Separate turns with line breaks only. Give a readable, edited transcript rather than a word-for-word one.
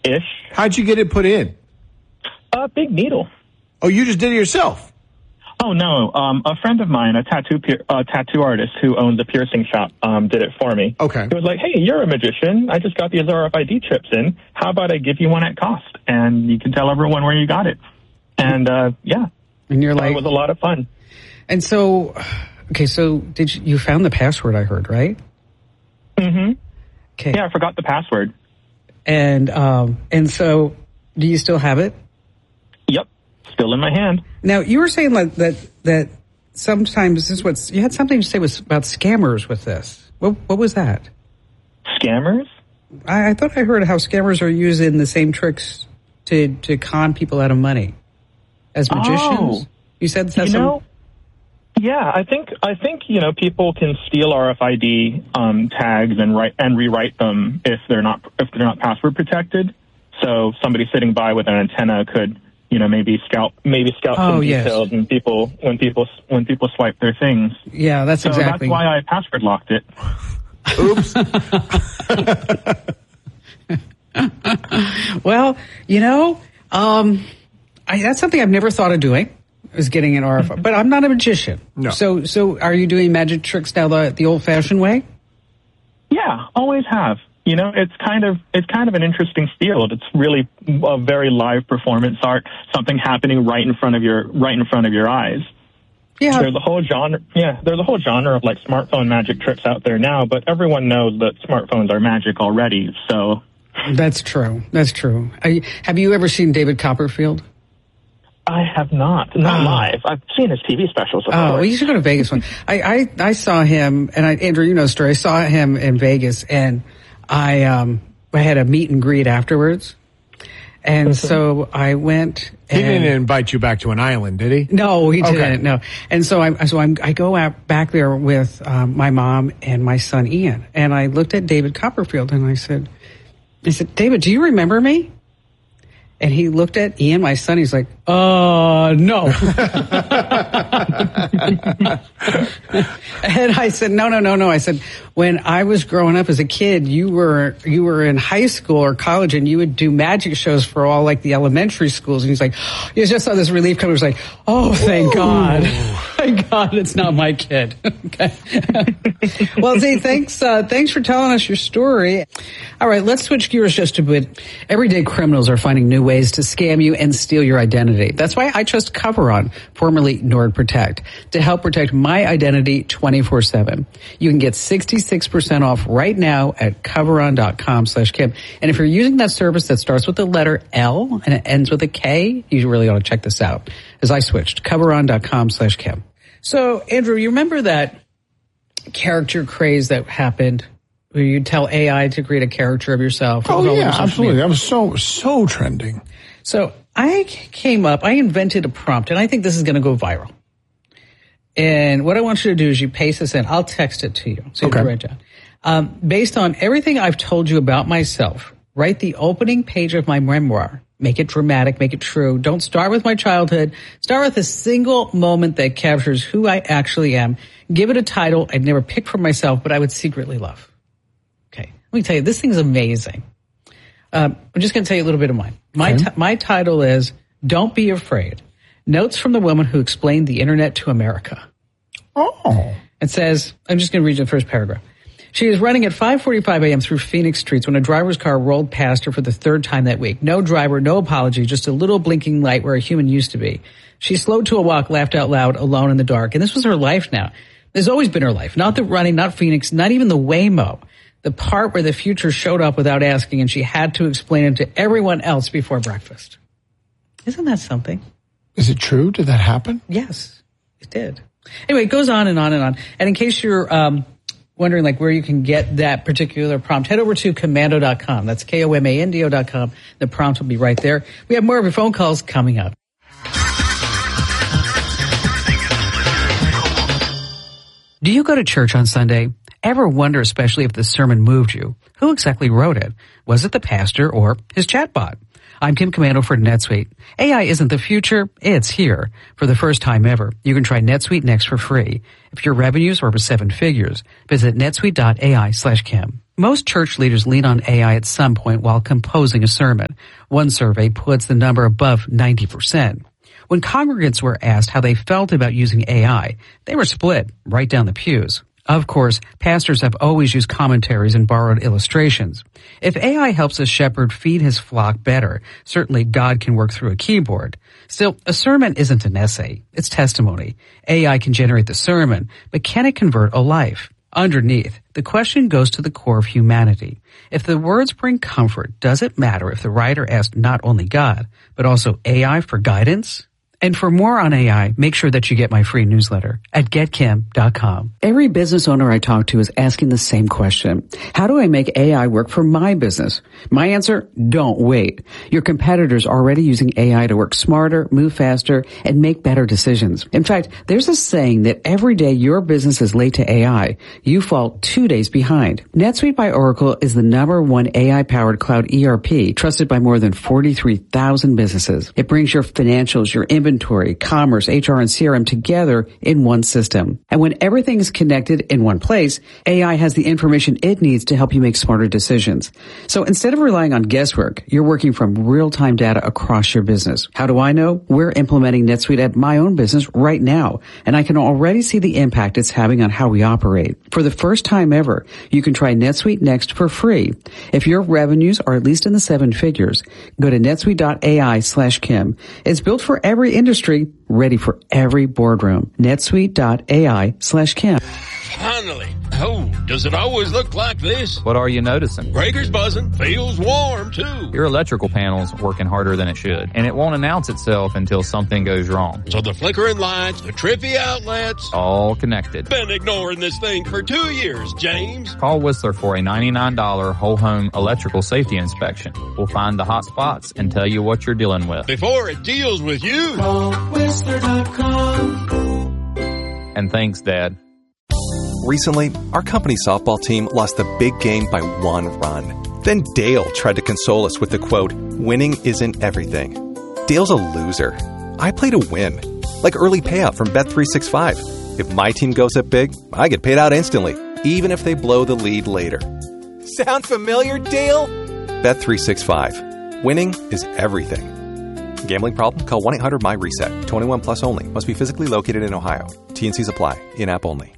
ish.
How'd you get it put in?
A big needle.
Oh, you just did it yourself?
Oh, no. A friend of mine, a tattoo artist who owns a piercing shop, did it for me.
Okay.
He was like, hey, you're a magician. I just got these RFID chips in. How about I give you one at cost? And you can tell everyone where you got it. And, yeah.
And you're like...
It was a lot of fun.
And so, okay, so you found the password, I heard, right?
Mm-hmm.
Okay.
Yeah, I forgot the password.
And so, do you still have it?
Yep. Still in my hand.
Now, you were saying like that sometimes this is what you had something to say was about scammers with this. What was that?
Scammers?
I thought I heard how scammers are using the same tricks to con people out of money as magicians.
Oh.
You said
that's yeah, I think people can steal RFID tags and rewrite them if they're not password protected. So somebody sitting by with an antenna could maybe scout some details and when people swipe their things.
Yeah, that's exactly.
That's why I password locked it.
Oops.
Well, that's something I've never thought of doing, is getting an RFID. But I'm not a magician.
No.
So are you doing magic tricks now the old-fashioned way?
Yeah, always have. It's kind of an interesting field. It's really a very live performance art, something happening right in front of your eyes.
Yeah.
There's a whole genre of like smartphone magic tricks out there now, but everyone knows that smartphones are magic already, so.
That's true. Have you ever seen David Copperfield?
I have not live. I've seen his TV specials.
Well, you should go to Vegas one. I saw him, and Andrew, you know the story. I saw him in Vegas, and I had a meet and greet afterwards. And so I went.
He didn't invite you back to an island, did he?
No, he didn't. No. And so I go out back there with my mom and my son Ian, and I looked at David Copperfield, and I said, David, do you remember me? And he looked at Ian, my son. He's like, no. And I said, no. I said, when I was growing up as a kid, you were in high school or college, and you would do magic shows for all like the elementary schools. And he's like, he just saw this relief come. He was like, oh, thank God. Thank God it's not my kid. Okay. Well, Zay, thanks for telling us your story. All right, let's switch gears just a bit. Everyday criminals are finding new ways to scam you and steal your identity. That's why I trust Coveron, formerly NordProtect, to help protect my identity 24/7. You can get 66% off right now at Coveron.com/Kim. And if you're using that service that starts with the letter L and it ends with a K, you really ought to check this out. As I switched, Coveron.com/Kim. So, Andrew, you remember that character craze that happened where you tell AI to create a character of yourself?
Oh, yeah, absolutely. That was so trending.
So I invented a prompt, and I think this is going to go viral. And what I want you to do is you paste this in. I'll text it to you. So you can write it down. Based on everything I've told you about myself, write the opening page of my memoir. Make it dramatic, make it true. Don't start with my childhood. Start with a single moment that captures who I actually am. Give it a title I'd never picked for myself, but I would secretly love. Okay, let me tell you, this thing's amazing. I'm just going to tell you a little bit of mine. My title is Don't Be Afraid. Notes from the Woman Who Explained the Internet to America.
Oh.
It says, I'm just going to read you the first paragraph. She was running at 5:45 a.m. through Phoenix streets when a driver's car rolled past her for the third time that week. No driver, no apology, just a little blinking light where a human used to be. She slowed to a walk, laughed out loud, alone in the dark. And this was her life now. This has always been her life. Not the running, not Phoenix, not even the Waymo. The part where the future showed up without asking, and she had to explain it to everyone else before breakfast. Isn't that something?
Is it true? Did that happen?
Yes, it did. Anyway, it goes on and on and on. And in case you're wondering like where you can get that particular prompt, head over to Komando.com. That's Komando.com. The prompt will be right there. We have more of your phone calls coming up. Do you go to church on Sunday? Ever wonder, especially if the sermon moved you, who exactly wrote it? Was it the pastor or his chatbot? I'm Kim Komando for NetSuite. AI isn't the future, it's here. For the first time ever, you can try NetSuite Next for free. If your revenues are over 7 figures, visit netsuite.ai/Kim. Most church leaders lean on AI at some point while composing a sermon. One survey puts the number above 90%. When congregants were asked how they felt about using AI, they were split right down the pews. Of course, pastors have always used commentaries and borrowed illustrations. If AI helps a shepherd feed his flock better, certainly God can work through a keyboard. Still, a sermon isn't an essay. It's testimony. AI can generate the sermon, but can it convert a life? Underneath, the question goes to the core of humanity. If the words bring comfort, does it matter if the writer asked not only God, but also AI for guidance? And for more on AI, make sure that you get my free newsletter at getkim.com. Every business owner I talk to is asking the same question. How do I make AI work for my business? My answer, don't wait. Your competitors are already using AI to work smarter, move faster, and make better decisions. In fact, there's a saying that every day your business is late to AI, you fall 2 days behind. NetSuite by Oracle is the #1 AI-powered cloud ERP trusted by more than 43,000 businesses. It brings your financials, your inventory, commerce, HR, and CRM together in one system. And when everything is connected in one place, AI has the information it needs to help you make smarter decisions. So instead of relying on guesswork, you're working from real-time data across your business. How do I know? We're implementing NetSuite at my own business right now, and I can already see the impact it's having on how we operate. For the first time ever, you can try NetSuite Next for free. If your revenues are at least in the 7 figures, go to netsuite.ai/Kim. It's built for every industry, ready for every boardroom. netsuite.ai/Kim.
Finally. Oh, does it always look like this?
What are you noticing?
Breaker's buzzing. Feels warm, too.
Your electrical panel's working harder than it should, and it won't announce itself until something goes wrong.
So the flickering lights, the trippy outlets,
all connected.
Been ignoring this thing for 2 years, James.
Call Whistler for a $99 whole home electrical safety inspection. We'll find the hot spots and tell you what you're dealing with.
Before it deals with you.
Call Whistler.com.
And thanks, Dad.
Recently, our company softball team lost the big game by 1 run. Then Dale tried to console us with the quote, "Winning isn't everything." Dale's a loser. I play to win. Like early payout from Bet365. If my team goes up big, I get paid out instantly, even if they blow the lead later. Sound familiar, Dale? Bet365. Winning is everything. Gambling problem? Call 1-800-MY-RESET. 21 plus only. Must be physically located in Ohio. T&Cs apply. In-app only.